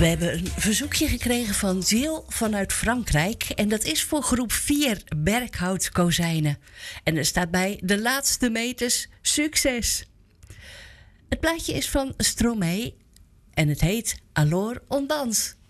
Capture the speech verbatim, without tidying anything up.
We hebben een verzoekje gekregen van Gilles vanuit Frankrijk. En dat is voor groep vier Berkhout-kozijnen. En er staat bij de laatste meters succes. Het plaatje is van Stromae en het heet Alors on danse.